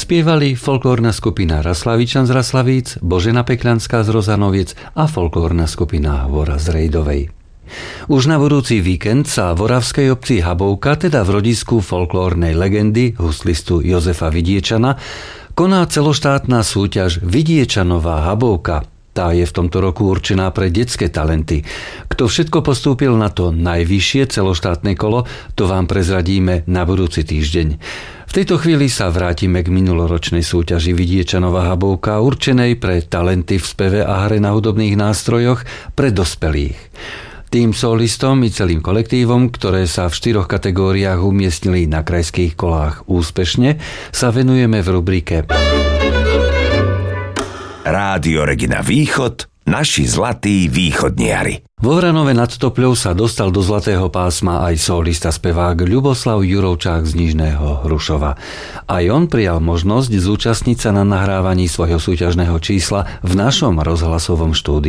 Spievali folklórna skupina Raslavičan z Raslavíc, Božena Pekľanská z Rozanoviec a folklórna skupina Hvora z Rejdovej. Už na budúci víkend sa v oravskej obci Habovka, teda v rodisku folklórnej legendy huslistu Jozefa Vidiečana, koná celoštátna súťaž Vidiečanová Habovka. Tá je v tomto roku určená pre detské talenty. Kto všetko postúpil na to najvyššie celoštátne kolo, to vám prezradíme na budúci týždeň. V tejto chvíli sa vrátime k minuloročnej súťaži Vidiečanová Habovka, určenej pre talenty v speve a hre na hudobných nástrojoch pre dospelých. Tým solistom i celým kolektívom, ktoré sa v 4 kategóriách umiestnili na krajských kolách úspešne, sa venujeme v rubrike Rádio Regina Východ, naši zlatí východniari. Vo Vranove nad Topľou sa dostal do zlatého pásma aj solista spevák Ľuboslav Jurovčák z Nižného Hrušova. Aj on prijal možnosť zúčastniť sa na nahrávaní svojho súťažného čísla v našom rozhlasovom štúdiu.